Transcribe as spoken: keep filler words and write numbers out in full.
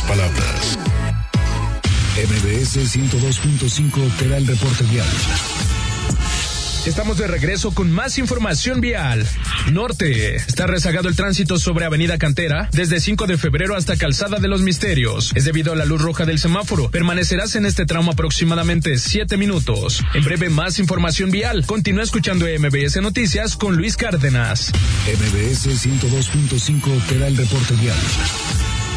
palabras. M B S ciento dos punto cinco te da el reporte vial. Estamos de regreso con más información vial. Norte. Está rezagado el tránsito sobre Avenida Cantera desde cinco de febrero hasta Calzada de los Misterios. Es debido a la luz roja del semáforo. Permanecerás en este tramo aproximadamente siete minutos. En breve, más información vial. Continúa escuchando M B S Noticias con Luis Cárdenas. M B S ciento dos punto cinco te da el reporte vial.